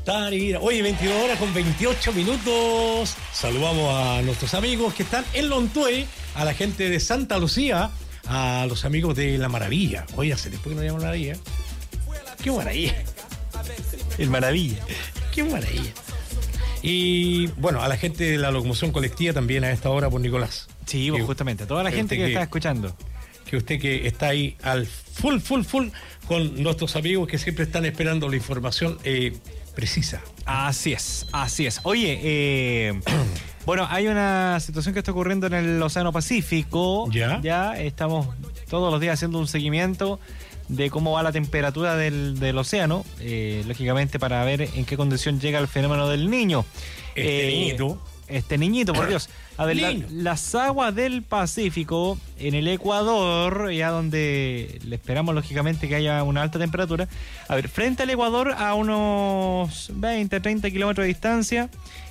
Oye, 22 horas con 28 minutos. Saludamos a nuestros amigos que están en Lontué, a la gente de Santa Lucía, a los amigos de La Maravilla. Oye, ¿hace después que nos llaman Maravilla? ¡Qué maravilla! El Maravilla. ¡Qué maravilla! Y bueno, a la gente de la locomoción colectiva también a esta hora por Nicolás. Sí, pues justamente, toda la gente que está escuchando. Que usted que está ahí al full con nuestros amigos que siempre están esperando la información precisa. Así es. Oye, bueno, hay una situación que está ocurriendo en el Océano Pacífico. Ya estamos todos los días haciendo un seguimiento de cómo va la temperatura del océano, lógicamente para ver en qué condición llega el fenómeno del Niño. Este niñito, por Dios. A ver, las aguas del Pacífico en el Ecuador, ya donde le esperamos lógicamente que haya una alta temperatura. A ver, frente al Ecuador, a unos 20, 30 kilómetros de distancia,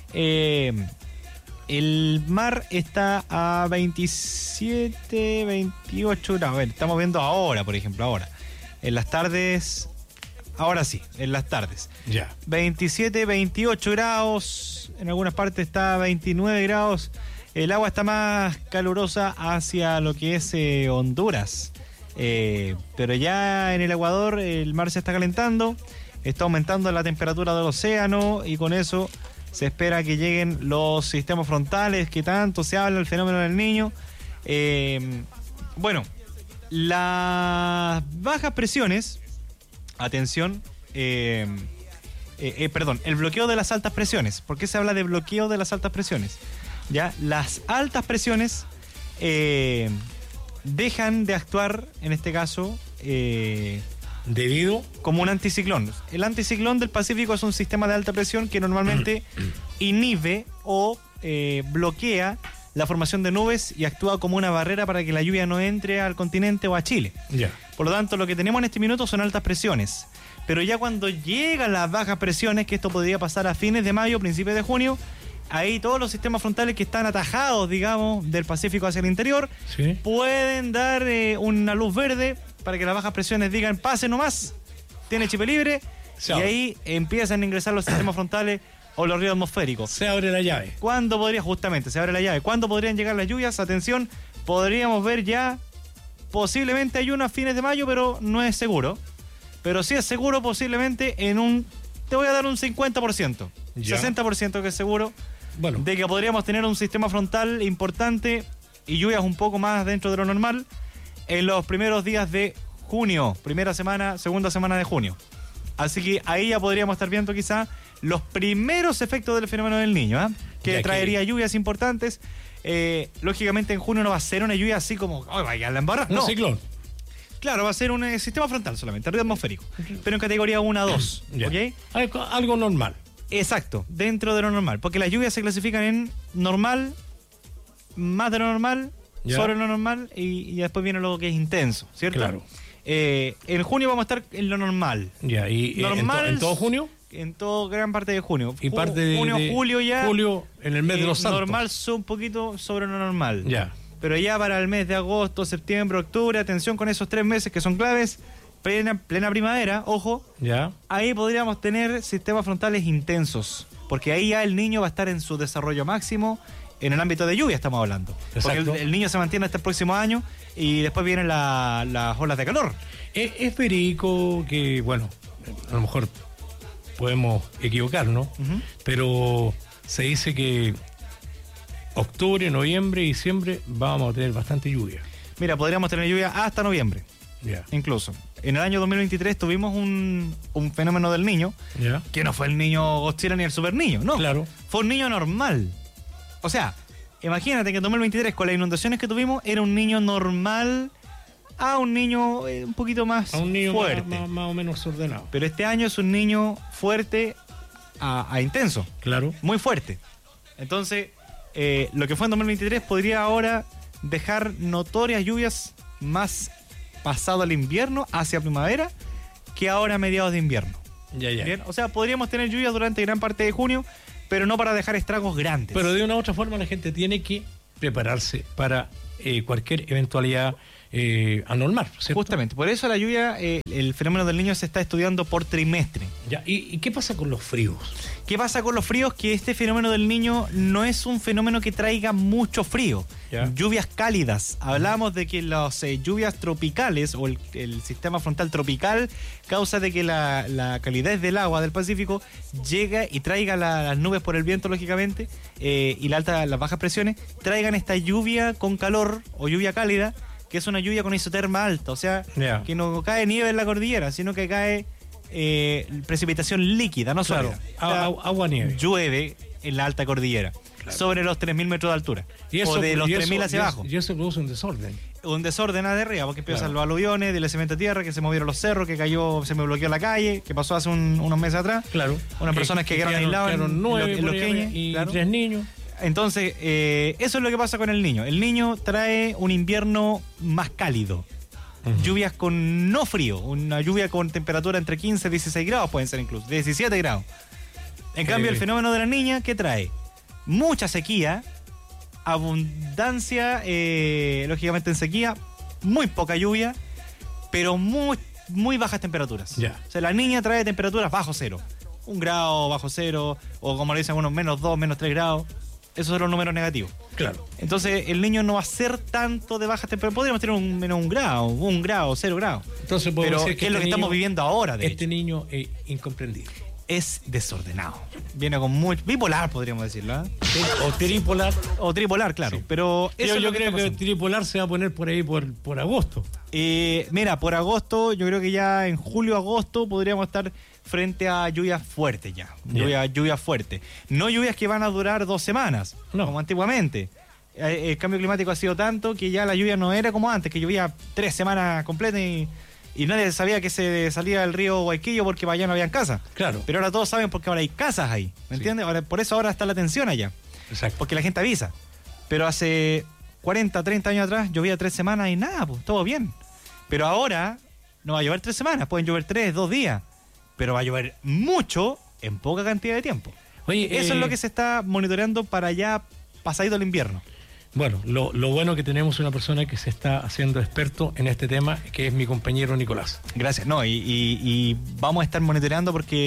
el mar está a 27, 28 grados. A ver, estamos viendo ahora, por ejemplo, ahora. En las tardes, ahora sí, en las tardes. Ya. 27, 28 grados, en algunas partes está a 29 grados. El agua está más calurosa hacia lo que es Honduras. Pero ya en el Ecuador el mar se está calentando, está aumentando la temperatura del océano y con eso se espera que lleguen los sistemas frontales que tanto se habla del fenómeno del Niño. Bueno, las bajas presiones, atención, perdón, el bloqueo de las altas presiones. ¿Por qué se habla de bloqueo de las altas presiones? Ya, las altas presiones dejan de actuar, en este caso, debido como un anticiclón. El anticiclón del Pacífico es un sistema de alta presión que normalmente inhibe o bloquea la formación de nubes y actúa como una barrera para que la lluvia no entre al continente o a Chile. Ya. Por lo tanto, lo que tenemos en este minuto son altas presiones. Pero ya cuando llegan las bajas presiones, que esto podría pasar a fines de mayo, principios de junio, ahí todos los sistemas frontales que están atajados, digamos, del Pacífico hacia el interior, ¿sí?, pueden dar una luz verde para que las bajas presiones digan, pase nomás, tiene chip libre, y ahí empiezan a ingresar los sistemas frontales o los ríos atmosféricos. Se abre la llave. ¿Cuándo podría? Justamente, se abre la llave. ¿Cuándo podrían llegar las lluvias? Atención, podríamos ver ya, posiblemente hay uno a fines de mayo, pero no es seguro. Pero sí es seguro posiblemente te voy a dar un 50%, ya. 60% que es seguro, bueno, de que podríamos tener un sistema frontal importante y lluvias un poco más dentro de lo normal en los primeros días de junio, primera semana, segunda semana de junio. Así que ahí ya podríamos estar viendo quizá los primeros efectos del fenómeno del Niño, que traería lluvias importantes. Lógicamente en junio no va a ser una lluvia así como, vaya a la embarrada. No, ciclón. Claro, va a ser un sistema frontal solamente, río atmosférico, pero en categoría 1 a 2, ¿ok? Algo normal. Exacto, dentro de lo normal, porque las lluvias se clasifican en normal, más de lo normal, ya, sobre lo normal y después viene lo que es intenso, ¿cierto? Claro. En junio vamos a estar en lo normal. Ya, ¿y normal, en todo junio? En toda gran parte de junio. Y parte de junio, julio ya. Julio en el mes de los Santos. Normal, un poquito sobre lo normal. Ya. Pero ya para el mes de agosto, septiembre, octubre, atención con esos 3 meses que son claves, plena primavera, ojo, ya, ahí podríamos tener sistemas frontales intensos, porque ahí ya el Niño va a estar en su desarrollo máximo, en el ámbito de lluvia estamos hablando. Exacto. Porque el Niño se mantiene hasta el próximo año y después vienen las olas de calor. Es verídico que, bueno, a lo mejor podemos equivocarnos, pero se dice que octubre, noviembre, diciembre vamos a tener bastante lluvia. Mira, podríamos tener lluvia hasta noviembre. Yeah. Incluso. En el año 2023 tuvimos un fenómeno del Niño, que no fue el niño Godzilla ni el super niño, no. Claro. Fue un niño normal. O sea, imagínate que en 2023 con las inundaciones que tuvimos era un niño normal a un niño un poquito más a un niño fuerte. Más o menos ordenado. Pero este año es un niño fuerte a intenso. Claro. Muy fuerte. Entonces, lo que fue en 2023 podría ahora dejar notorias lluvias más pasado el invierno hacia primavera que ahora a mediados de invierno. Ya. ¿Bien? O sea, podríamos tener lluvias durante gran parte de junio, pero no para dejar estragos grandes. Pero de una u otra forma la gente tiene que prepararse para cualquier eventualidad anormal, ¿cierto? Justamente, por eso la lluvia, el fenómeno del Niño se está estudiando por trimestre. Ya, ¿y qué pasa con los fríos? ¿Qué pasa con los fríos? Que este fenómeno del Niño no es un fenómeno que traiga mucho frío. ¿Ya? Lluvias cálidas. Hablamos de que las lluvias tropicales o el sistema frontal tropical causa de que la calidez del agua del Pacífico llega y traiga las nubes por el viento, lógicamente, y las bajas presiones, traigan esta lluvia con calor o lluvia cálida, que es una lluvia con isoterma alta, o sea, que no cae nieve en la cordillera, sino que cae precipitación líquida, no sólida. Claro, agua-nieve. Llueve en la alta cordillera, sobre los 3.000 metros de altura, o de los 3.000 hacia abajo. Y eso produce un desorden. Un desorden de arriba, porque empiezan los aluviones, del cemento tierra, que se movieron los cerros, que cayó, se me bloqueó la calle, que pasó hace unos meses atrás. Claro. Unas personas que quedaron aisladas en Los Queñes y 3 niños. Entonces, eso es lo que pasa con el Niño. El Niño trae un invierno más cálido. Lluvias con no frío, una lluvia con temperatura entre 15 y 16 grados, pueden ser incluso, 17 grados. En cambio, el fenómeno de la Niña, ¿qué trae? Mucha sequía, abundancia, lógicamente en sequía, muy poca lluvia, pero muy bajas temperaturas. Yeah. O sea, la Niña trae temperaturas bajo cero. 1 grado bajo cero, o como le dicen algunos, -2, -3 grados. Esos son los números negativos. Claro. Entonces, el Niño no va a ser tanto de baja temperatura. Podríamos tener un -1 grado, 1 grado, 0 grados. Entonces, pero decir que es lo que estamos viviendo ahora, de este niño es incomprendido. Es desordenado. Viene con muy bipolar, podríamos decirlo. ¿Sí? O tripolar. O tripolar, claro. Sí. Pero eso yo creo que tripolar se va a poner por ahí por agosto. Mira, por agosto, yo creo que ya en julio, agosto podríamos estar frente a lluvias fuertes ya. Lluvias fuertes. No lluvias que van a durar 2 semanas, como antiguamente. El cambio climático ha sido tanto que ya la lluvia no era como antes, que llovía 3 semanas completas y nadie sabía que se salía del río Guayquillo porque para allá no habían casas. Claro. Pero ahora todos saben porque ahora hay casas ahí, ¿me entiendes? Por eso ahora está la tensión allá. Exacto. Porque la gente avisa. Pero hace 40, 30 años atrás llovía 3 semanas y nada, pues todo bien. Pero ahora no va a llover 3 semanas, pueden llover 3, 2 días. Pero va a llover mucho en poca cantidad de tiempo. Oye, eso es lo que se está monitoreando para ya pasadito el invierno. Bueno, lo bueno que tenemos una persona que se está haciendo experto en este tema, que es mi compañero Nicolás. Gracias. No, y vamos a estar monitoreando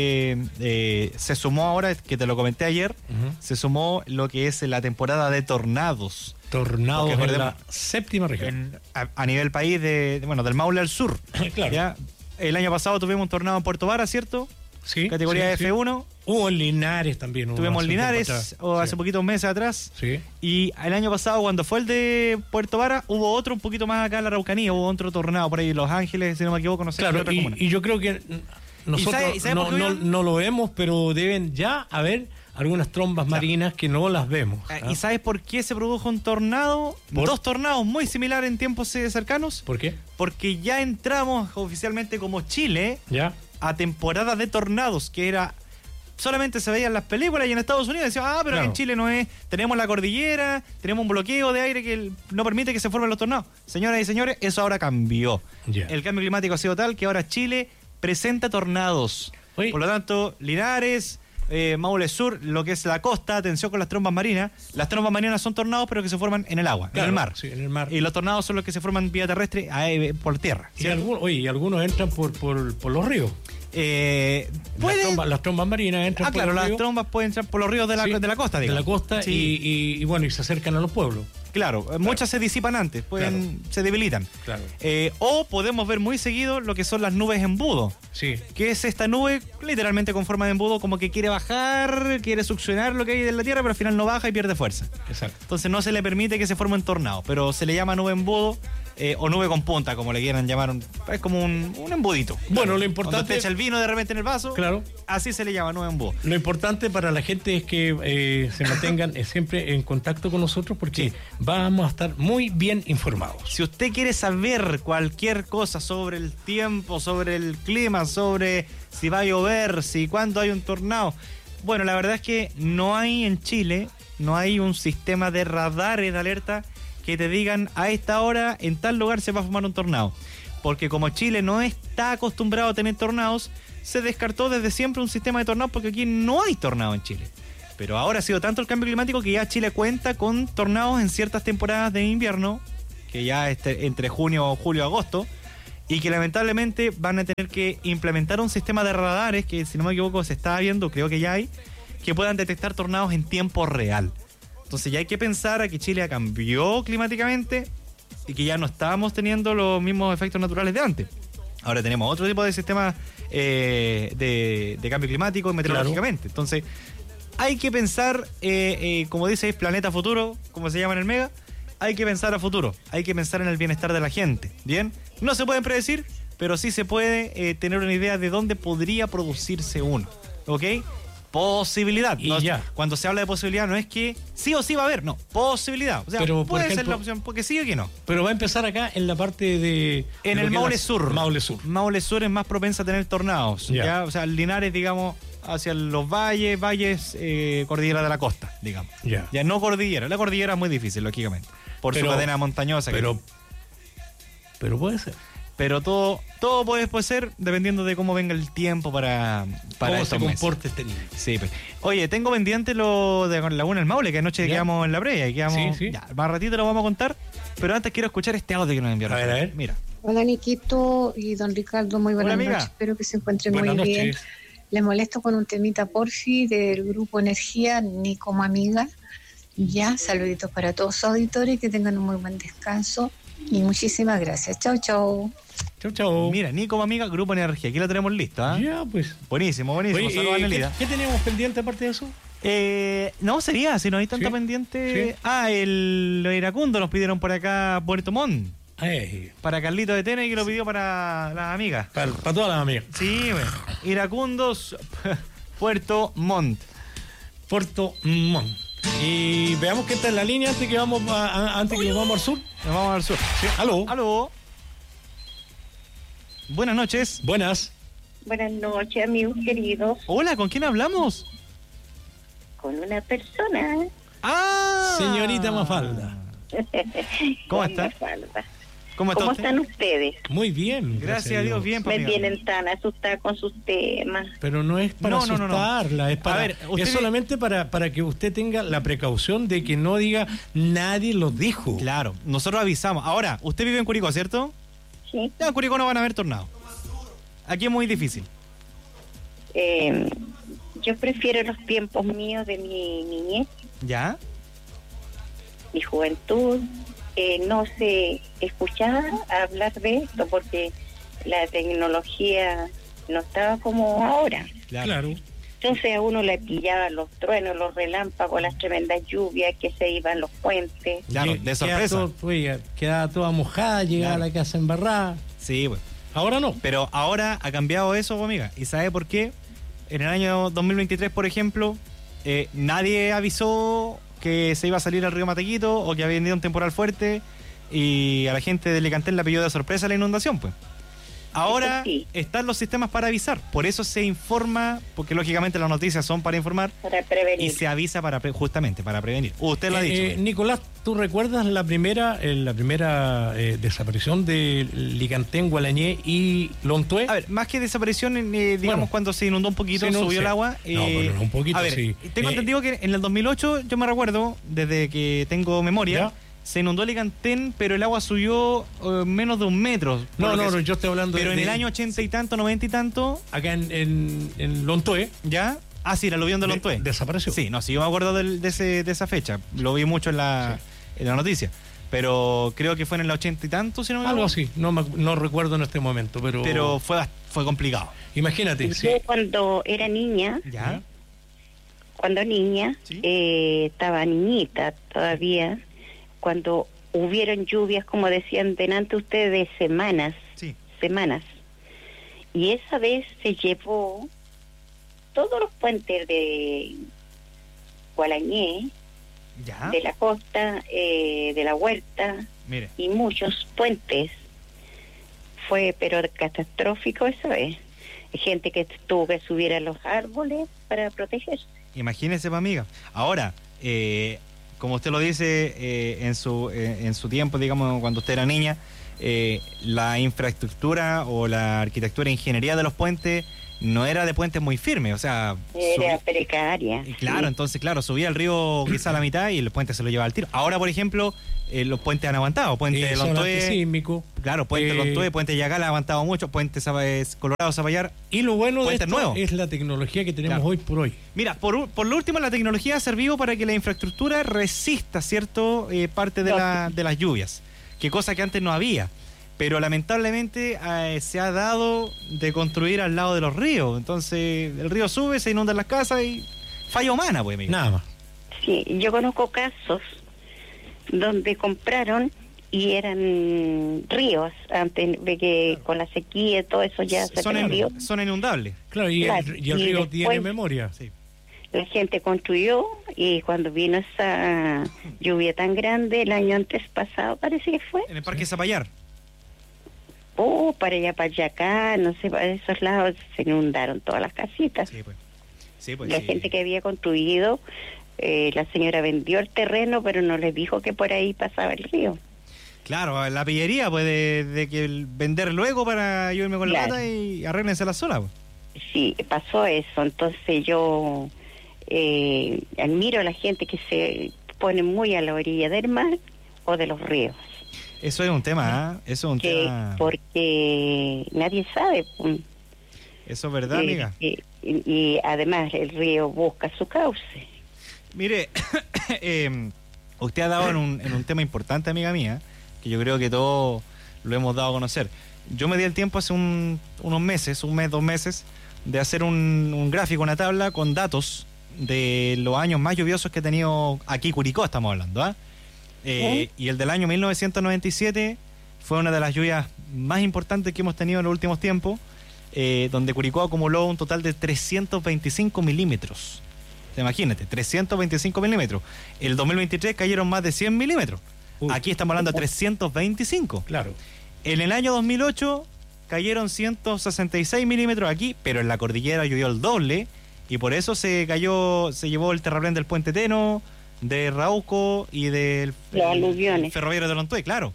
porque se sumó ahora, que te lo comenté ayer, se sumó lo que es la temporada de tornados. Tornados en la 7ª región. A nivel país, del Maule al sur. Claro. ¿Ya? El año pasado tuvimos un tornado en Puerto Vara, ¿cierto? Sí. Categoría F1. Hubo en Linares también. Tuvimos en Linares hace poquitos meses atrás. Sí. Y el año pasado, cuando fue el de Puerto Vara, hubo otro un poquito más acá en la Araucanía. Hubo otro tornado por ahí en Los Ángeles, si no me equivoco, no sé. Claro, y yo creo que nosotros no lo vemos, pero deben ya haber algunas trombas marinas que no las vemos. ¿Y sabes por qué se produjo un tornado? 2 tornados muy similares en tiempos cercanos. ¿Por qué? Porque ya entramos oficialmente como Chile a temporada de tornados, que era... Solamente se veían las películas y en Estados Unidos decían, pero en Chile no es, tenemos la cordillera, tenemos un bloqueo de aire que no permite que se formen los tornados. Señoras y señores, eso ahora cambió. El cambio climático ha sido tal que ahora Chile presenta tornados. Por lo tanto, Linares, Maule Sur, lo que es la costa, atención con las trombas marinas. Las trombas marinas son tornados, pero que se forman en el agua, en el mar. Sí, en el mar. Y los tornados son los que se forman vía terrestre, por tierra. Y algunos entran por los ríos. Las trombas marinas entran por los ríos. Las trombas pueden entrar por los ríos de la costa, digamos. De la costa y se acercan a los pueblos. Claro, muchas se disipan antes, se debilitan. Claro. O podemos ver muy seguido lo que son las nubes embudo. Sí. Que es esta nube literalmente con forma de embudo, como que quiere bajar, quiere succionar lo que hay de la tierra, pero al final no baja y pierde fuerza. Exacto. Entonces no se le permite que se forme un tornado, pero se le llama nube embudo. O nube con punta, como le quieran llamar, es como un embudito. Bueno, lo importante... Cuando te echa el vino de repente en el vaso, así se le llama, nube embudo. Lo importante para la gente es que se mantengan siempre en contacto con nosotros porque vamos a estar muy bien informados. Si usted quiere saber cualquier cosa sobre el tiempo, sobre el clima, sobre si va a llover, si cuándo hay un tornado, bueno, la verdad es que no hay en Chile, no hay un sistema de radares de alerta que te digan a esta hora en tal lugar se va a formar un tornado. Porque como Chile no está acostumbrado a tener tornados, se descartó desde siempre un sistema de tornados porque aquí no hay tornado en Chile. Pero ahora ha sido tanto el cambio climático que ya Chile cuenta con tornados en ciertas temporadas de invierno, que ya entre junio, julio, agosto, y que lamentablemente van a tener que implementar un sistema de radares que, si no me equivoco, se está viendo, creo que ya hay, que puedan detectar tornados en tiempo real. Entonces ya hay que pensar a que Chile cambió climáticamente y que ya no estábamos teniendo los mismos efectos naturales de antes. Ahora tenemos otro tipo de sistemas de cambio climático y meteorológicamente. Claro. Entonces hay que pensar, como dice, planeta futuro, como se llama en el Mega, hay que pensar a futuro, hay que pensar en el bienestar de la gente, ¿bien? No se pueden predecir, pero sí se puede tener una idea de dónde podría producirse uno, ¿ok? Posibilidad. Y no, ya. Cuando se habla de posibilidad no es que sí o sí va a haber, no, posibilidad. O sea, pero, puede ejemplo, ser la opción, porque sí o que no. Pero va a empezar acá en la parte de... En el Maule Sur. Maule Sur. Maule Sur es más propensa a tener tornados. ¿ya? O sea, Linares, digamos, hacia los valles, cordillera de la costa, digamos. Ya no cordillera. La cordillera es muy difícil, lógicamente, por su cadena montañosa. Pero puede ser. Pero todo puede ser dependiendo de cómo venga el tiempo para cómo se comporte este niño. Sí, pues. Oye, tengo pendiente lo de Laguna del Maule, que anoche quedamos en la previa y quedamos. Sí. Ya, más ratito lo vamos a contar, pero antes quiero escuchar este audio que nos enviaron. A ver. Mira. Hola, Niquito y don Ricardo, muy buenas noches. Espero que se encuentren muy bien. Les molesto con un temita porfi del grupo Energía, ni como amiga. Ya, saluditos para todos sus auditores, que tengan un muy buen descanso y muchísimas gracias. Chau, chau. Chau. Mira, ni como amiga, Grupo Energía, aquí lo tenemos listo, ¿eh? Ya, pues. Buenísimo. Oye, ¿qué tenemos pendiente aparte de eso? No, sería, si no hay tanta pendiente. Sí. Los iracundos nos pidieron por acá Puerto Montt. Para Carlito de Tene, que lo pidió para las amigas. Para todas las amigas. Sí, bueno. Iracundos, Puerto Montt. Puerto Montt. Y veamos qué está en la línea antes que vamos antes que nos vamos al sur. Nos vamos al sur. Sí. Aló. Buenas noches. Buenas noches, amigos queridos. Hola, ¿con quién hablamos? Con una persona. Señorita Mafalda. ¿Cómo está? ¿Cómo están ustedes? Muy bien. Gracias a Dios, bien. Me tienen tan asustada con sus temas. Pero no es para asustarla, es para... es solamente para que usted tenga la precaución de que no diga nadie lo dijo. Claro, nosotros avisamos. Ahora, usted vive en Curicó, ¿cierto? Sí. Ya, en Curicó no van a haber tornados. Aquí es muy difícil. Yo prefiero los tiempos míos de mi niñez. ¿Ya? Mi juventud. No se escuchaba hablar de esto porque la tecnología no estaba como ahora. Claro. Entonces a uno le pillaban los truenos, los relámpagos, las tremendas lluvias, que se iban los puentes. Claro, de sorpresa. Quedaba toda mojada, llegaba a la casa embarrada. Sí, pues. Ahora no. Pero ahora ha cambiado eso, amiga. ¿Y sabe por qué? En el año 2023, por ejemplo, nadie avisó que se iba a salir al río Matequito o que había venido un temporal fuerte y a la gente de Licantel le pilló de sorpresa la inundación, pues. Ahora están los sistemas para avisar, por eso se informa, porque lógicamente las noticias son para informar, para prevenir, y se avisa justamente para prevenir. Usted lo ha dicho. Nicolás, ¿tú recuerdas la primera desaparición de Licantén, Gualañé y Lontué? A ver, más que desaparición, digamos, cuando se inundó un poquito, subió el agua. Pero no un poquito, a ver, sí. Tengo entendido que en el 2008, yo me recuerdo, desde que tengo memoria, se inundó Licantén, pero el agua subió menos de 1 metro. No, yo estoy hablando pero en el año 80 y tanto, 90 y tanto... Acá en Lontué. ¿Ya? Ah, sí, el aluvión de Lontué. Desapareció. Sí, no, sí, yo me acuerdo de esa fecha. Lo vi mucho en la noticia. Pero creo que fue en el 80 y tanto, si no me equivoco. Algo así, no recuerdo en este momento, pero... Pero fue complicado. Imagínate. Yo cuando era niña... ¿Ya? Cuando niña, estaba niñita todavía... Cuando hubieron lluvias, como decían delante ustedes, de semanas. Y esa vez se llevó todos los puentes de Gualañé, de la costa, de la Huerta, y muchos puentes. Fue pero catastrófico esa vez. Hay gente que tuvo que subir a los árboles para protegerse. Imagínese, amiga. Ahora, como usted lo dice, en su tiempo, digamos, cuando usted era niña, la infraestructura o la arquitectura e ingeniería de los puentes no era de puentes muy firmes, o sea... Era precaria. Claro, entonces, subía el río quizá a la mitad y el puente se lo llevaba al tiro. Ahora, por ejemplo, los puentes han aguantado. Puente de Lontué... Claro, Puente Lontué, Puente Yacal ha aguantado mucho, Puente Colorado, Zapallar. Y lo bueno de esto es la tecnología que tenemos hoy por hoy. Mira, por lo último, la tecnología ha servido para que la infraestructura resista, ¿cierto? Parte de las lluvias, que cosa que antes no había. Pero lamentablemente se ha dado de construir al lado de los ríos. Entonces el río sube, se inundan las casas y falla humana, pues, amigo. Nada más. Sí, yo conozco casos donde compraron y eran ríos, antes de que con la sequía y todo eso ya se perdió. Son inundables. Claro, y el río tiene memoria. Sí. La gente construyó y cuando vino esa lluvia tan grande, el año antes pasado parece que fue. En el Parque Zapallar. Para allá, para acá, no sé, para esos lados se inundaron todas las casitas. La gente que había construido, la señora vendió el terreno, pero no les dijo que por ahí pasaba el río. Claro, la pillería, pues, de que vender luego para yo irme con la plata y arréglense la sola, pues. Sí, pasó eso. Entonces yo admiro a la gente que se pone muy a la orilla del mar o de los ríos. Eso es un tema, Eso es un tema... Porque nadie sabe. Eso es verdad, amiga. Y además el río busca su cauce. Mire, usted ha dado en un tema importante, amiga mía, que yo creo que todos lo hemos dado a conocer. Yo me di el tiempo hace unos meses, 1 mes, 2 meses, de hacer un gráfico, una tabla con datos de los años más lluviosos que he tenido aquí, Curicó estamos hablando, y el del año 1997 fue una de las lluvias más importantes que hemos tenido en los últimos tiempos, donde Curicó acumuló un total de 325 milímetros. Imagínate, 325 milímetros. El 2023 cayeron más de 100 milímetros. Aquí estamos hablando de 325. Claro. En el año 2008 cayeron 166 milímetros aquí, pero en la cordillera llovió el doble, y por eso se llevó el terraplén del Puente Teno, de Rauco y del ferroviario de Lontué, claro.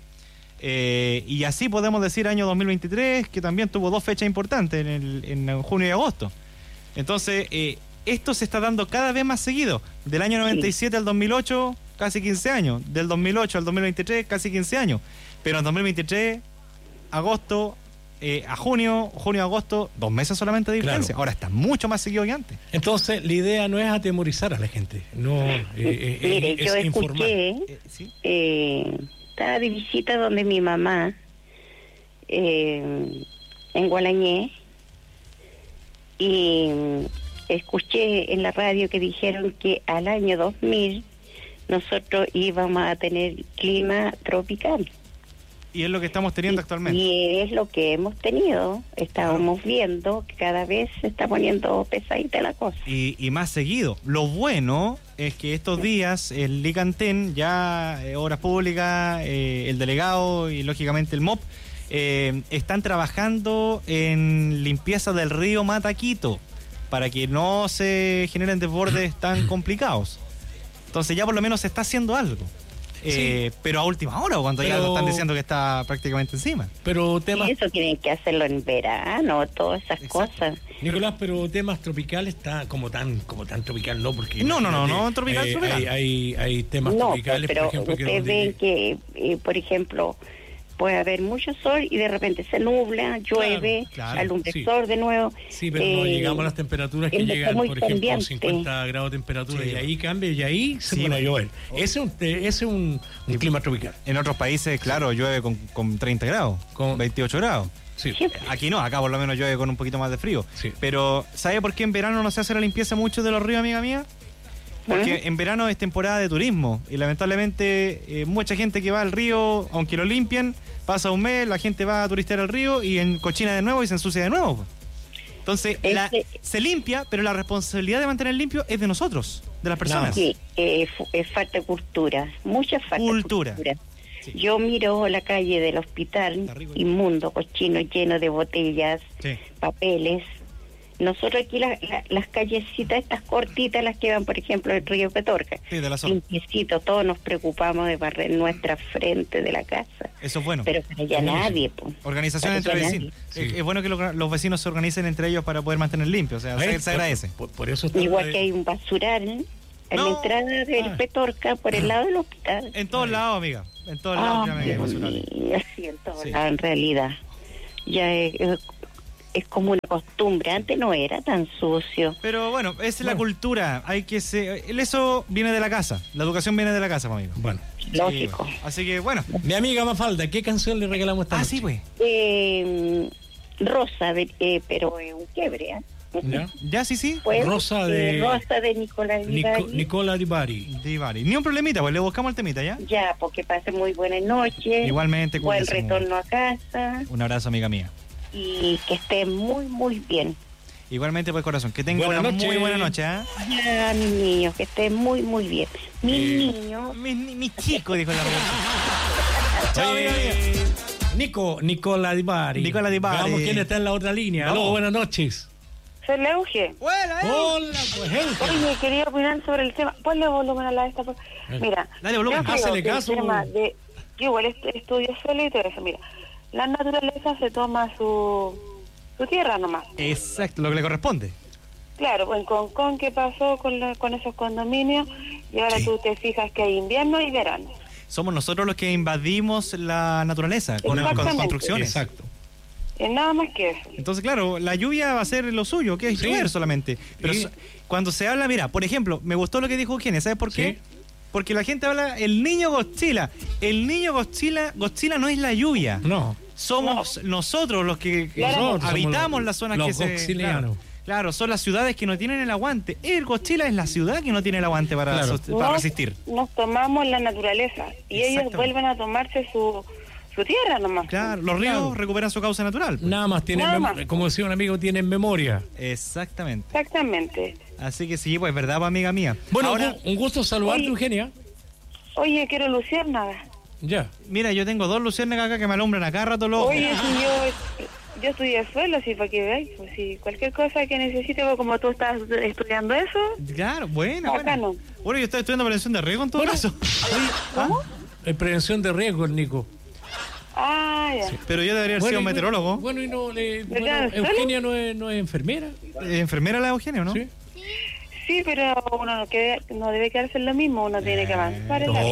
Y así podemos decir año 2023, que también tuvo 2 fechas importantes, en junio y agosto. Entonces, esto se está dando cada vez más seguido. Del año 97 al 2008, casi 15 años. Del 2008 al 2023, casi 15 años. Pero en 2023, agosto... a junio, agosto, 2 meses solamente de diferencia. Claro. Ahora está mucho más seguido que antes. Entonces, la idea no es atemorizar a la gente, no mire, yo escuché, estaba de visita donde mi mamá, en Gualañé, y escuché en la radio que dijeron que al año 2000 nosotros íbamos a tener clima tropical. Y es lo que estamos teniendo actualmente. Y es lo que hemos tenido. Estábamos viendo que cada vez se está poniendo pesadita la cosa. Y más seguido. Lo bueno es que estos días el Licantén, ya Obras Públicas, el delegado y lógicamente el MOP, están trabajando en limpieza del río Mataquito para que no se generen desbordes tan complicados. Entonces ya por lo menos se está haciendo algo. Pero a última hora, cuando ya lo están diciendo que está prácticamente encima. Pero temas... Eso tienen que hacerlo en verano, todas esas cosas. Nicolás, pero temas tropicales está como tan tropical, ¿no? Porque no, tropical. Hay temas tropicales, pero por ejemplo, ustedes ven que, por ejemplo, puede haber mucho sol y de repente se nubla, llueve, alumbra el sol de nuevo. Sí, pero no llegamos a las temperaturas que llegan, por ejemplo, 50 grados de temperatura, y ahí cambia, y ahí se pone a llover. Ese es un clima tropical. En otros países, claro, llueve con 30 grados, con 28 grados. Sí. Aquí no, acá por lo menos llueve con un poquito más de frío. Sí. Pero, ¿sabe por qué en verano no se hace la limpieza mucho de los ríos, amiga mía? Porque en verano es temporada de turismo y lamentablemente mucha gente que va al río, aunque lo limpien, pasa un mes, la gente va a turistear al río y cochina de nuevo y se ensucia de nuevo. Entonces se limpia, pero la responsabilidad de mantener limpio es de nosotros, de las personas. Sí, es falta de cultura, mucha falta de cultura. Sí. Yo miro la calle del hospital, inmundo, cochino, lleno de botellas, papeles. Nosotros aquí las callecitas estas cortitas, las que van, por ejemplo, el río Petorca, sí, de la zona. Limpiecito, todos nos preocupamos de barrer nuestra frente de la casa. Eso es bueno. Pero para allá nadie, pues. Organización entre vecinos. Sí. Es bueno que los vecinos se organicen entre ellos para poder mantener limpio, o sea, se agradece. Por eso igual que hay un basural en la entrada del Petorca, por el lado del hospital. En todos lados, amiga. En todos lados. Sí, en todos lados, en realidad. Ya es como una costumbre, antes no era tan sucio. Pero bueno, esa es la cultura, hay que eso viene de la casa, la educación viene de la casa, amigo. Bueno, lógico. Sí, así que bueno. Mi amiga Mafalda, ¿qué canción le regalamos esta noche? Sí, pues. Rosa, pero un quiebre, ¿eh? Ya, sí. Pues, Rosa de Nicola Di Nicola Di Bari. Ni un problemita, pues le buscamos el temita, ¿ya? Ya, porque pase muy buena noche. Igualmente. Buen retorno a casa. Un abrazo, amiga mía. Y que esté muy, muy bien. Igualmente, pues, corazón, que tenga una muy buena noche, ¿eh? Ya, mis niños, que esté muy, muy bien. Mis niños. Mis chicos, dijo la mujer. Chao, Nicola Di Bari. Nicola Di Bari. Vamos, ¿quién está en la otra línea? No. Aló, buenas noches. Soy Euge. Hola, pues, Euge. Oye, quería opinar sobre el tema. Ponle volumen a la esta. Mira, dale volumen. Hácele caso. Yo igual estudio suelo y todo eso. Mira, la naturaleza se toma su tierra nomás. Exacto, lo que le corresponde. Claro, pues en Concón, ¿qué pasó con esos condominios? Y ahora tú te fijas que hay invierno y verano. Somos nosotros los que invadimos la naturaleza con construcciones. Exacto. Nada más que eso. Entonces, claro, la lluvia va a ser lo suyo, que es llover solamente. Pero cuando se habla, mira, por ejemplo, me gustó lo que dijo Eugenio, ¿sabes por qué? Porque la gente habla, el niño Godzilla. El niño Godzilla no es la lluvia. No. Somos nosotros los que habitamos las zonas que se... Claro, son las ciudades que no tienen el aguante. El Godzilla es la ciudad que no tiene el aguante para resistir. Nos tomamos la naturaleza y ellos vuelven a tomarse su tierra nomás. Claro, los ríos recuperan su causa natural. Pues. Nada más, como decía un amigo, tienen memoria. Exactamente. Así que sí, pues verdad, amiga mía. Bueno, ahora, un gusto saludarte, Eugenia. Oye, quiero luciérnagas. Ya. Mira, yo tengo 2 luciérnagas acá que me alumbran acá rato los ojos. Oye, si yo estudié suelo, así para que veáis, pues si cualquier cosa que necesite, pues, como tú estás estudiando eso. Claro, bueno. Bueno, yo estoy estudiando prevención de riesgo en todo caso. ¿Cómo? Prevención de riesgo, Nico. Ya. Sí. Pero yo debería haber sido meteorólogo. Bueno, y Eugenia no es enfermera. ¿Enfermera la Eugenia, no? Sí, pero uno no debe quedarse en lo mismo, uno tiene que avanzar en la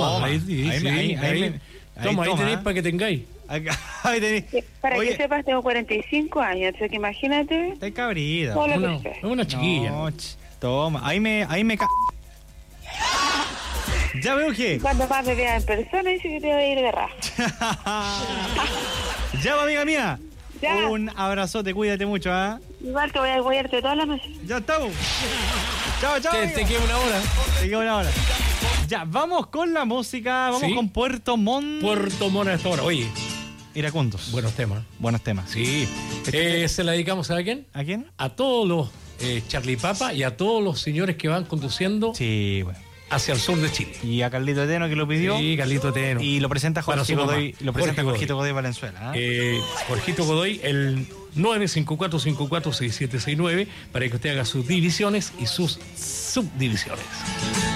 vida. Ahí tenéis para que tengáis. Ahí tenéis. Para que sepas, tengo 45 años, así que imagínate. Está cabrida. Es una chiquilla. No, toma, ahí me ya veo que... Cuando más me veas en persona, dice que te voy a ir de raja. Ya, amiga mía. Ya. Un abrazote, cuídate mucho, ¿ah? Igual te voy a cuidarte toda la noche. Ya estamos. Chao. Te queda una hora. Ya, vamos con la música. Vamos con Puerto Montt. Puerto Montt a esta hora. Oye, iracundos. Buenos temas. Sí. ¿Se la dedicamos a quién? ¿A quién? A todos los Charlie Papa y a todos los señores que van conduciendo. Sí, bueno. Hacia el sur de Chile. Y a Carlito Eteno que lo pidió. Sí, Carlito Eteno. Y lo presenta Jorgito Godoy Valenzuela. Jorgito Godoy, el 954-546769, para que usted haga sus divisiones y sus subdivisiones.